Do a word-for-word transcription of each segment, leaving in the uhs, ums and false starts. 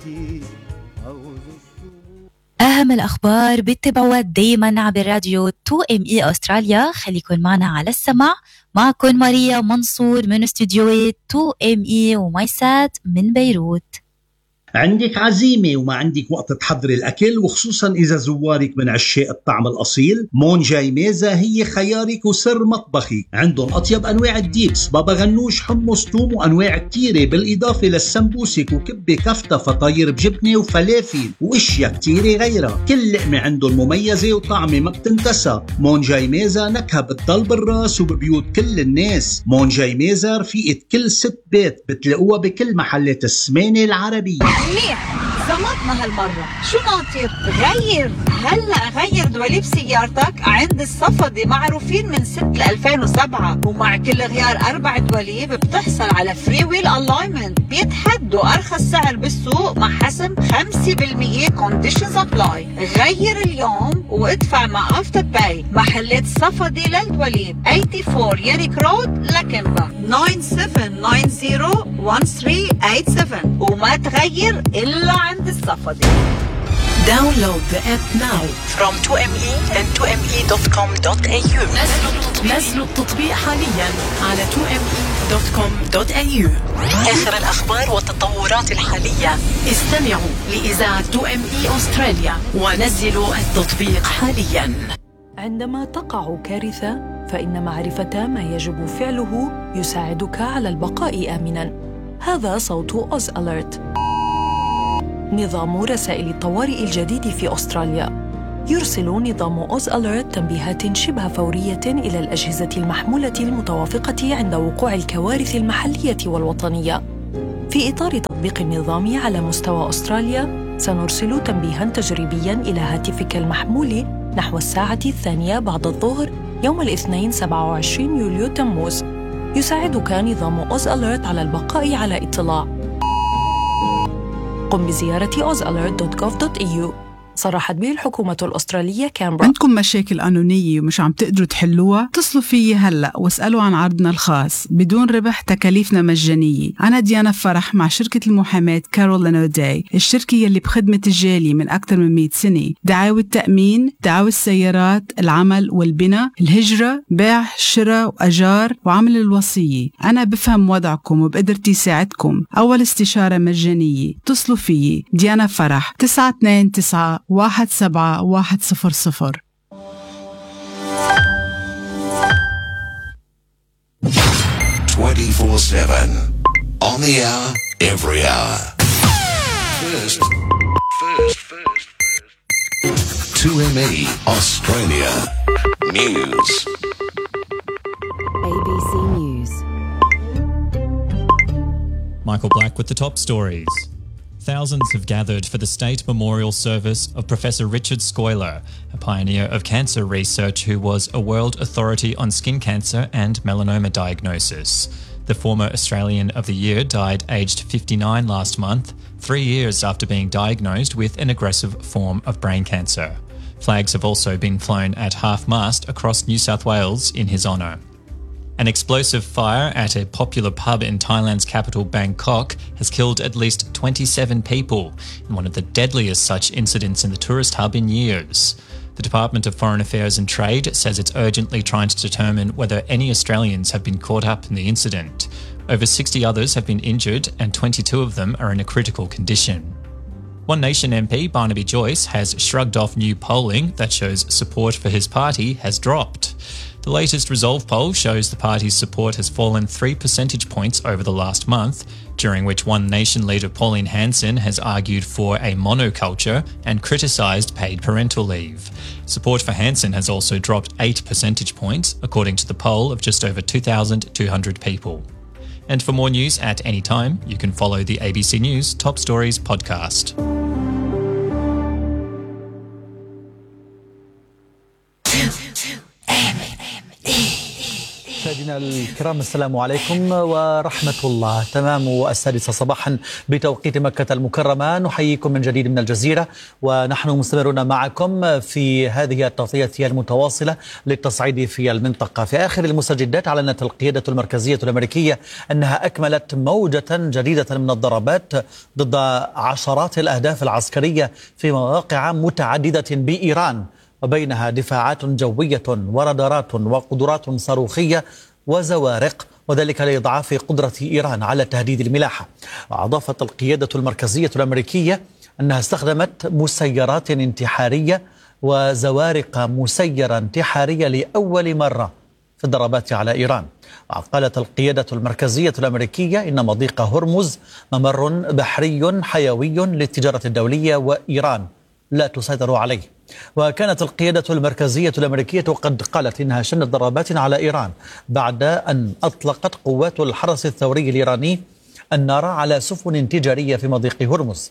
أهم الأخبار بتتابعوها دايما عبر راديو تو إم إي أستراليا. خليكن معنا على السمع. معكن ماريا منصور من استوديوهات تو إم إي ومايسات من بيروت. عندك عزيمة وما عندك وقت تحضري الأكل، وخصوصا إذا زوارك من عشاق الطعم الأصيل، مون جاي ميزة هي خيارك وسر مطبخي. عندهم أطيب أنواع الديبس، بابا غنوش، حمص، توم، وأنواع كتيرة، بالإضافة للسمبوسك وكبة كفتة فطاير بجبنة وفلافل وإشياء كتيرة غيرها. كل لقمة عندهم مميزة وطعمة ما بتنتسى. مون جاي ميزة نكهة بتضل بالراس وببيوت كل الناس. مون جاي ميزة رفيقة كل ست بيت، بتلاقوها بكل محلات السمانة العربية. منيح زمطنا هالمرة. شو ناطر؟ غير هلأ غير دواليب سيارتك عند الصفدي، معروفين من ست لألفين وسبعة، ومع كل غيار أربع دواليب بتحصل على فري ويل ألاينمنت. بيتحدوا أرخص سعر بالسوق مع حسم خمسة بالمية كونديشنز أبلاي. غير اليوم وادفع مع أفتر باي. محلات الصفدي للدواليب أربعة وثمانين ياريك رود لكنبا تسعة سبعة تسعة صفر واحد ثلاثة ثمانية سبعة، وما تغير إلا عند الصفدي. Download the app now from تو إم إي and تو إم إي دوت كوم دوت إيه يو. نزلوا التطبيق حاليا على تو إم إي دوت كوم دوت إيه يو. آخر الأخبار والتطورات الحالية. استمعوا لإذاعة تو إم إي أستراليا ونزلوا التطبيق حاليا. عندما تقع كارثة فإن معرفة ما يجب فعله يساعدك على البقاء آمناً. هذا صوت أوز أليرت، نظام رسائل الطوارئ الجديد في أستراليا. يرسل نظام أوز أليرت تنبيهات شبه فورية إلى الأجهزة المحمولة المتوافقة عند وقوع الكوارث المحلية والوطنية. في إطار تطبيق النظام على مستوى أستراليا، سنرسل تنبيهاً تجريبياً إلى هاتفك المحمول نحو الساعة الثانية بعد الظهر يوم الاثنين سبعة وعشرين يوليو تموز. يساعدك نظام أوز أليرت على البقاء على اطلاع. قم بزيارة أوز أليرت دوت جوف دوت إيه يو. صرحت به الحكومة الأسترالية كامبرا. عندكم مشاكل قانونية ومش عم تقدروا تحلوها؟ اتصلوا فيي هلأ واسألوا عن عرضنا الخاص بدون ربح، تكاليفنا مجانية. أنا ديانا فرح مع شركة المحاماة كارولين أوداي، الشركة يلي بخدمة الجالي من أكثر من مئة سنة. دعاوى التأمين، دعاوى السيارات، العمل والبناء، الهجرة، بيع، شراء وأجار، وعمل الوصية. أنا بفهم وضعكم وبقدرتي ساعدكم. أول استشارة مجانية. اتصلوا فيي ديانا فرح تسعة اثنين تسعة واحد سبعة واحد صفر صفر. twenty-four seven on the hour, every hour. First, first, first, first. two M E Australia News. A B C News. Michael Black with the top stories. Thousands have gathered for the state memorial service of Professor Richard Scoiler, a pioneer of cancer research who was a world authority on skin cancer and melanoma diagnosis. The former Australian of the Year died aged fifty-nine last month, three years after being diagnosed with an aggressive form of brain cancer. Flags have also been flown at half-mast across New South Wales in his honour. An explosive fire at a popular pub in Thailand's capital Bangkok has killed at least twenty-seven people in one of the deadliest such incidents in the tourist hub in years. The Department of Foreign Affairs and Trade says it's urgently trying to determine whether any Australians have been caught up in the incident. Over sixty others have been injured and twenty-two of them are in a critical condition. One Nation M P Barnaby Joyce has shrugged off new polling that shows support for his party has dropped. The latest Resolve poll shows the party's support has fallen three percentage points over the last month, during which One Nation leader Pauline Hanson has argued for a monoculture and criticised paid parental leave. Support for Hanson has also dropped eight percentage points, according to the poll of just over two thousand two hundred people. And for more news at any time, you can follow the A B C News Top Stories podcast. شادي مشاهدينا الكرام السلام عليكم ورحمة الله. تمام السادسة صباحا بتوقيت مكة المكرمة، نحييكم من جديد من الجزيرة، ونحن مستمرون معكم في هذه التغطية المتواصلة للتصعيد في المنطقة. في آخر المستجدات أعلنت القيادة المركزية الأمريكية أنها أكملت موجة جديدة من الضربات ضد عشرات الأهداف العسكرية في مواقع متعددة بإيران، وبينها دفاعات جوية ورادارات وقدرات صاروخية وزوارق، وذلك لإضعاف قدرة إيران على تهديد الملاحة. وأضافت القيادة المركزية الأمريكية أنها استخدمت مسيرات انتحارية وزوارق مسيرة انتحارية لأول مرة في الضربات على إيران. وقالت القيادة المركزية الأمريكية إن مضيق هرمز ممر بحري حيوي للتجارة الدولية، وإيران لا تسيطر عليه. وكانت القيادة المركزية الأمريكية قد قالت إنها شنت ضربات على إيران بعد أن أطلقت قوات الحرس الثوري الإيراني النار على سفن تجارية في مضيق هرمز.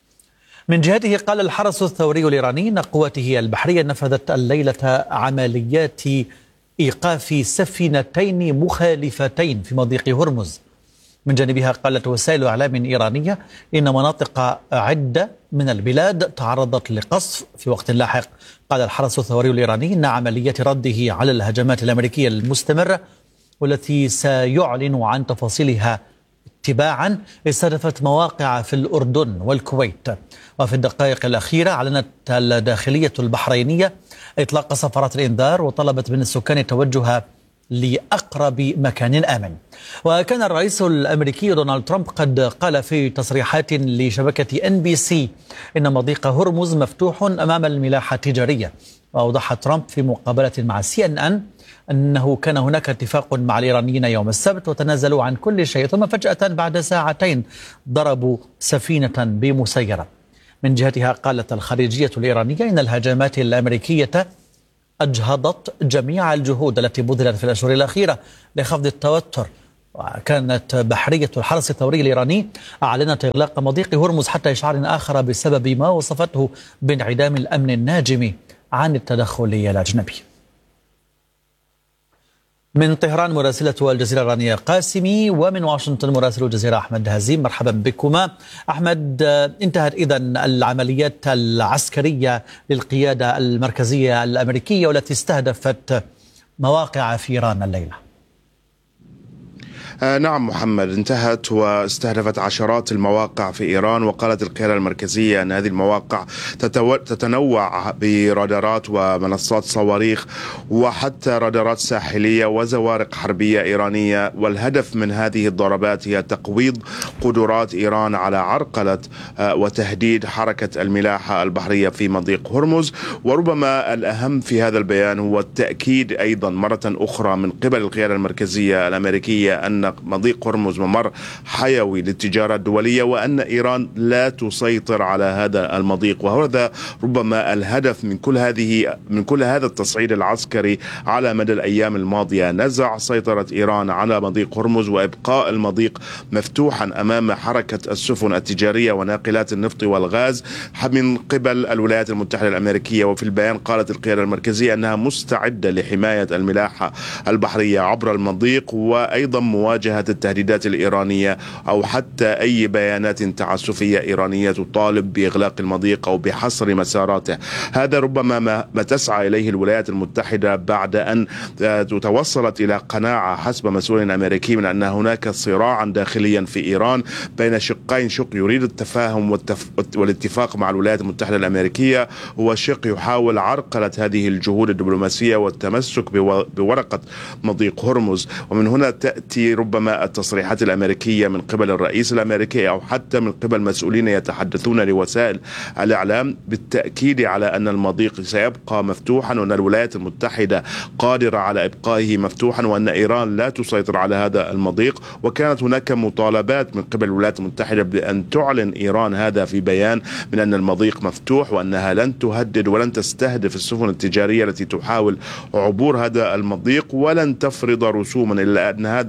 من جهته قال الحرس الثوري الإيراني إن قواته البحرية نفذت الليلة عمليات إيقاف سفينتين مخالفتين في مضيق هرمز. من جانبها قالت وسائل إعلام إيرانية إن مناطق عدة من البلاد تعرضت لقصف في وقت لاحق. قال الحرس الثوري الإيراني إن عمليات رده على الهجمات الأمريكية المستمرة والتي سيعلن عن تفاصيلها تباعا استهدفت مواقع في الأردن والكويت. وفي الدقائق الأخيرة أعلنت الداخلية البحرينية إطلاق صفارات الإنذار، وطلبت من السكان التوجه لأقرب مكان آمن. وكان الرئيس الأمريكي دونالد ترامب قد قال في تصريحات لشبكة إن بي سي إن مضيق هرمز مفتوح أمام الملاحة التجارية. وأوضح ترامب في مقابلة مع سي إن إن أنه كان هناك اتفاق مع الإيرانيين يوم السبت وتنازلوا عن كل شيء، ثم فجأة بعد ساعتين ضربوا سفينة بمسيرة. من جهتها قالت الخارجية الإيرانية إن الهجمات الأمريكية أجهضت جميع الجهود التي بذلت في الأشهر الأخيرة لخفض التوتر. وكانت بحرية الحرس الثوري الإيراني أعلنت إغلاق مضيق هرمز حتى إشعار آخر بسبب ما وصفته بانعدام الأمن الناجم عن التدخل الأجنبي. من طهران مراسلة الجزيرة رانيا قاسمي، ومن واشنطن مراسل الجزيرة أحمد هزيم. مرحبا بكما. أحمد، انتهت إذن العمليات العسكرية للقيادة المركزية الأمريكية والتي استهدفت مواقع في إيران الليلة. آه نعم محمد، انتهت واستهدفت عشرات المواقع في إيران، وقالت القيادة المركزية أن هذه المواقع تتنوع برادارات ومنصات صواريخ وحتى رادارات ساحلية وزوارق حربية إيرانية، والهدف من هذه الضربات هي تقويض قدرات إيران على عرقلة آه وتهديد حركة الملاحة البحرية في مضيق هرمز. وربما الأهم في هذا البيان هو التأكيد أيضا مرة أخرى من قبل القيادة المركزية الأمريكية أن مضيق هرمز ممر حيوي للتجارة الدولية، وأن إيران لا تسيطر على هذا المضيق. وهذا ربما الهدف من كل هذه من كل هذا التصعيد العسكري على مدى الأيام الماضية، نزع سيطرة إيران على مضيق هرمز وإبقاء المضيق مفتوحا أمام حركة السفن التجارية وناقلات النفط والغاز من قبل الولايات المتحدة الأمريكية. وفي البيان قالت القيادة المركزية أنها مستعدة لحماية الملاحة البحرية عبر المضيق، وأيضا مواجهة التهديدات الإيرانية أو حتى أي بيانات تعسفية إيرانية تطالب بإغلاق المضيق أو بحصر مساراته. هذا ربما ما تسعى إليه الولايات المتحدة بعد أن توصلت إلى قناعة حسب مسؤول أمريكي من أن هناك صراعا داخليا في إيران بين شقين، شق يريد التفاهم والاتفاق مع الولايات المتحدة الأمريكية، هو شق يحاول عرقلة هذه الجهود الدبلوماسية والتمسك بورقة مضيق هرمز. ومن هنا تأتي ربما التصريحات الأمريكية من قبل الرئيس الأمريكي أو حتى من قبل مسؤولين يتحدثون لوسائل الإعلام بالتأكيد على أن المضيق سيبقى مفتوحا، وأن الولايات المتحدة قادرة على إبقائه مفتوحا، وأن إيران لا تسيطر على هذا المضيق. وكانت هناك مطالبات من قبل الولايات المتحدة بأن تعلن إيران هذا في بيان من أن المضيق مفتوح، وأنها لن تهدد ولن تستهدف السفن التجارية التي تحاول عبور هذا المضيق، ولن تفرض رسوما، إلا أن هذا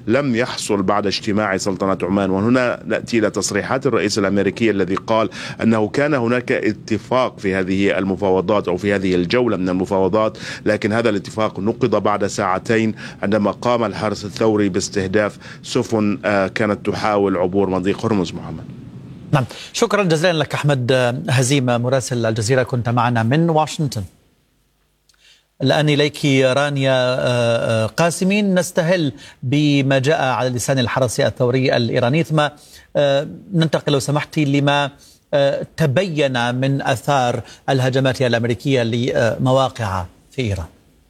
لم يحصل بعد اجتماع سلطنة عمان. وهنا نأتي إلى تصريحات الرئيس الأمريكي الذي قال أنه كان هناك اتفاق في هذه المفاوضات أو في هذه الجولة من المفاوضات، لكن هذا الاتفاق نقض بعد ساعتين عندما قام الحرس الثوري باستهداف سفن كانت تحاول عبور مضيق هرمز. محمد. نعم، شكرا جزيلا لك أحمد هزيمة مراسل الجزيرة، كنت معنا من واشنطن. الآن إليك رانيا قاسمين، نستهل بما جاء على لسان الحرس الثوري الإيراني، ثم ننتقل لو سمحتي لما تبين من أثار الهجمات الأمريكية لمواقع في إيران.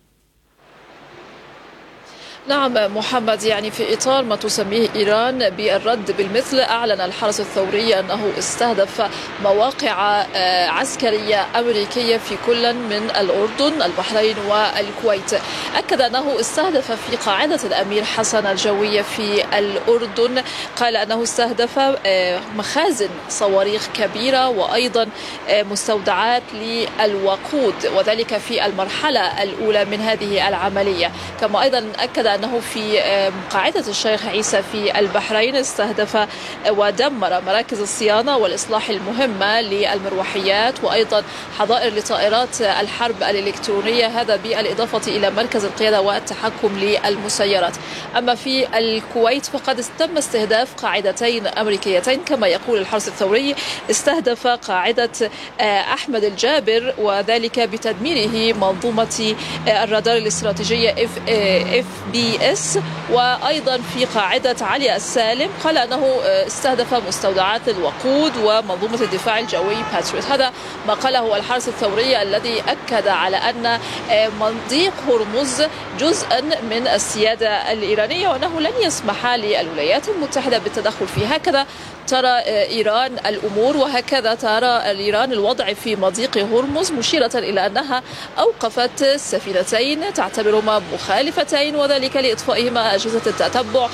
نعم محمد، يعني في إطار ما تسميه إيران بالرد بالمثل، أعلن الحرس الثوري أنه استهدف مواقع عسكرية أمريكية في كل من الأردن، البحرين والكويت. أكد أنه استهدف في قاعدة الأمير حسن الجوية في الأردن، قال أنه استهدف مخازن صواريخ كبيرة وأيضا مستودعات للوقود، وذلك في المرحلة الأولى من هذه العملية. كما أيضا أكد أنه في قاعدة الشيخ عيسى في البحرين استهدف ودمر مراكز الصيانة والإصلاح المهمة للمروحيات وأيضا حظائر لطائرات الحرب الإلكترونية، هذا بالإضافة إلى مركز القيادة والتحكم للمسيرات. أما في الكويت فقد تم استهداف قاعدتين أمريكيتين، كما يقول الحرس الثوري استهدف قاعدة أحمد الجابر وذلك بتدميره منظومة الرادار الاستراتيجية اف بي اس، وأيضا في قاعدة علي السالم قال أنه استهدف مستودعات الوقود ومنظومة الدفاع الجوي باتريوت. هذا ما قاله الحرس الثوري الذي أكد على أن مضيق هرمز جزءا من السيادة الإيرانية وأنه لن يسمح للولايات المتحدة بالتدخل فيه. هكذا ترى إيران الأمور وهكذا ترى إيران الوضع في مضيق هرمز، مشيرة إلى أنها أوقفت سفينتين تعتبرهما مخالفتين وذلك لإطفائهما أجهزة التتبع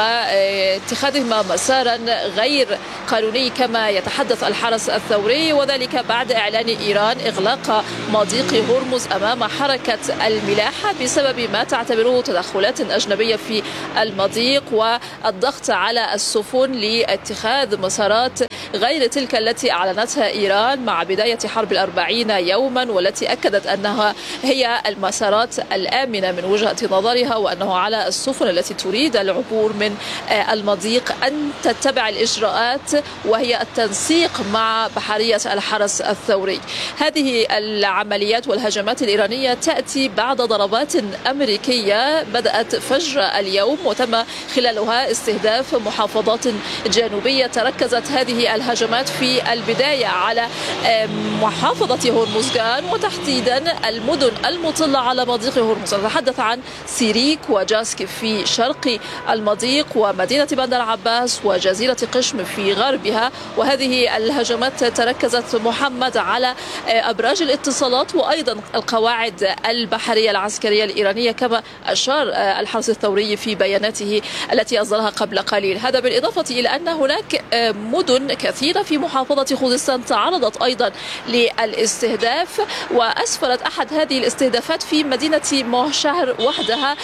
واتخاذهما مسارا غير قانوني كما يتحدث الحرس الثوري، وذلك بعد إعلان إيران إغلاق مضيق هرمز أمام حركة الملاحة بسبب ما تعتبره تدخلات أجنبية في المضيق والضغط على السفن لاتخاذ مسارات غير تلك التي أعلنتها إيران مع بداية حرب الأربعين يوما، والتي أكدت أنها هي المسارات الآمنة من وجهة نظرها، وأنه على السفن التي تريد العبور من المضيق أن تتبع الإجراءات وهي التنسيق مع بحرية الحرس الثوري. هذه العمليات والهجمات الإيرانية تأتي بعد ضربات أمريكية بدأت فجر اليوم وتم خلالها استهداف محافظات جنوبية. تركزت هذه الهجمات في البداية على محافظة هرمزغان وتحديدا المدن المطلة على مضيق هرمز. نتحدث عن سيريك وجاسك في شرق المضيق ومدينة بندر عباس وجزيرة قشم في غربها. وهذه الهجمات تركزت محمد على أبراج الاتصالات وأيضا القواعد البحرية العسكرية الإيرانية كما أشار الحرس الثوري في بياناته التي أصدرها قبل قليل. هذا بالإضافة إلى أن هناك مدن كثيرة في محافظة خوزستان تعرضت أيضا للاستهداف، وأسفرت أحد هذه الاستهدافات في مدينة موشهر وحدها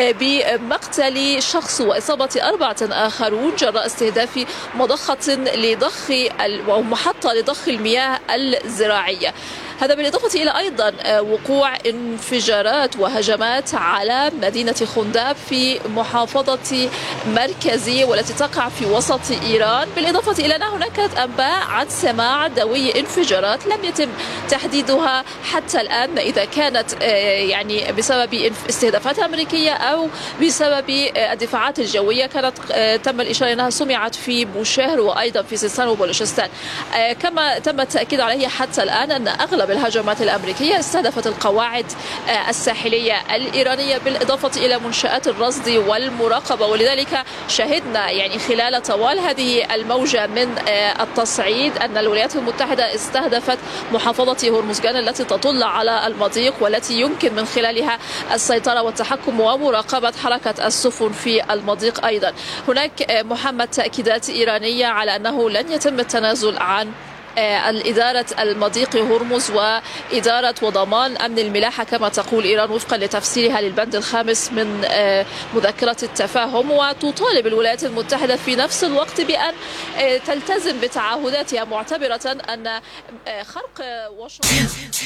بمقتل شخص وإصابة أربعة آخرون جراء استهداف مضخة لضخ أو محطة لضخ المياه الزراعية. هذا بالإضافة إلى أيضا وقوع انفجارات وهجمات على مدينة خنداب في محافظة مركزي والتي تقع في وسط إيران، بالإضافة إلى أن هناك أنباء عن سماع دوي انفجارات لم يتم تحديدها حتى الآن إذا كانت يعني بسبب استهدافات أمريكية أو بسبب الدفاعات الجوية. كانت تم الإشارة أنها سمعت في بوشهر وأيضا في سيستان وبلوشستان. كما تم التأكيد عليه حتى الآن أن أغلب الهجمات الأمريكية استهدفت القواعد الساحلية الإيرانية بالإضافة إلى منشآت الرصد والمراقبة، ولذلك شهدنا يعني خلال طوال هذه الموجة من التصعيد أن الولايات المتحدة استهدفت محافظة هرمزغان التي تطل على المضيق والتي يمكن من خلالها السيطرة والتحكم ومراقبة حركة السفن في المضيق. أيضا هناك محمد تأكيدات إيرانية على أنه لن يتم التنازل عن الإدارة المضيق هرمز وإدارة وضمان أمن الملاحة كما تقول إيران وفقا لتفسيرها للبند الخامس من مذكرة التفاهم، وتطالب الولايات المتحدة في نفس الوقت بأن تلتزم بتعهداتها معتبرة أن خرق واشنطن